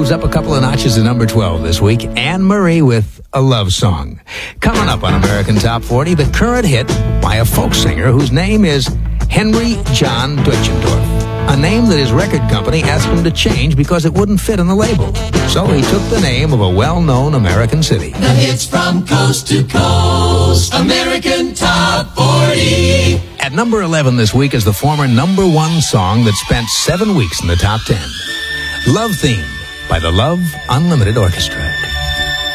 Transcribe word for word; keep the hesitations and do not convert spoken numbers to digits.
moves up a couple of notches to number twelve this week. Anne Marie with A Love Song. Coming up on American Top forty, the current hit by a folk singer whose name is Henry John Deutschendorf. A name that his record company asked him to change because it wouldn't fit on the label. So he took the name of a well-known American city. The hits from coast to coast. American Top forty. At number eleven this week is the former number one song that spent seven weeks in the top ten. Love Theme by the Love Unlimited Orchestra.